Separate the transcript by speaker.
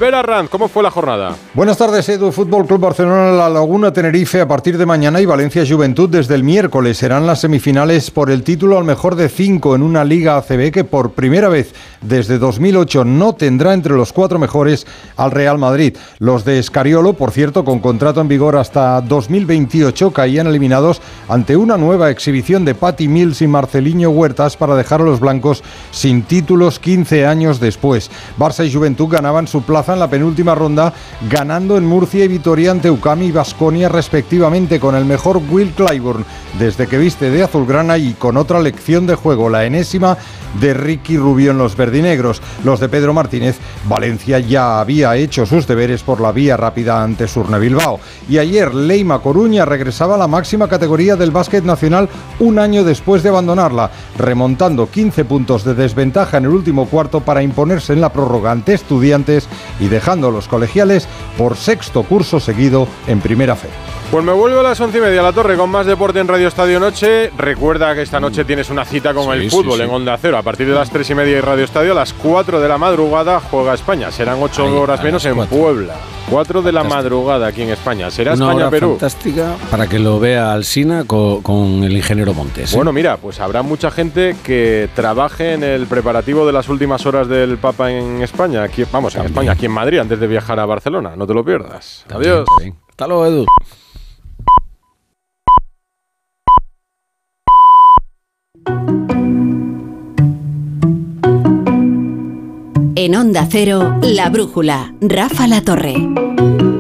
Speaker 1: Albert Arranz, ¿cómo fue la jornada?
Speaker 2: Buenas tardes, Edu. Fútbol Club Barcelona, La Laguna, Tenerife a partir de mañana y Valencia Juventud desde el miércoles. Serán las semifinales por el título al mejor de 5 en una Liga ACB que por primera vez desde 2008 no tendrá entre los 4 mejores al Real Madrid. Los de Escariolo, por cierto, con contrato en vigor hasta 2028, caían eliminados ante una nueva exhibición de Patty Mills y Marceliño Huertas para dejar a los blancos sin títulos 15 años después. Barça y Juventud ganaban su plaza en la penúltima ronda, ganando en Murcia y Vitoria ante UCAM y Baskonia respectivamente, con el mejor Will Clyburn desde que viste de azulgrana y con otra lección de juego, la enésima de Ricky Rubio en los verdinegros. Los de Pedro Martínez, Valencia ya había hecho sus deberes por la vía rápida ante Surne Bilbao. Y ayer Leima Coruña regresaba a la máxima categoría del básquet nacional un año después de abandonarla, remontando 15 puntos de desventaja en el último cuarto para imponerse en la prórroga ante Estudiantes y dejando a los colegiales por sexto curso seguido en Primera Fe.
Speaker 1: Pues me vuelvo a las 11:30 a la Torre con más deporte en Radio Estadio Noche. Recuerda que esta noche tienes una cita con el fútbol en Onda Cero. A partir de las 3:30 y Radio Estadio, a las 4 de la madrugada juega España. Serán 8 horas menos en Puebla. 4 de la madrugada aquí en España. Será España-Perú.
Speaker 3: Fantástica para que lo vea Alsina con el ingeniero Montes.
Speaker 1: Bueno, mira, pues habrá mucha gente que trabaje en el preparativo de las últimas horas del Papa en España. Aquí, vamos, en España, aquí en Madrid, antes de viajar a Barcelona. No te lo pierdas. Adiós.
Speaker 3: Hasta luego, Edu.
Speaker 4: En Onda Cero, La Brújula, Rafa La Torre.